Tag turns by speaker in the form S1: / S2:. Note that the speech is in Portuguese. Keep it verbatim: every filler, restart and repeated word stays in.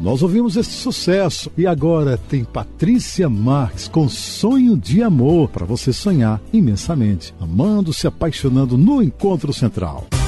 S1: Nós ouvimos esse sucesso e agora tem Patrícia Marques com Sonho de Amor, para você sonhar imensamente, amando, se apaixonando no Encontro Central.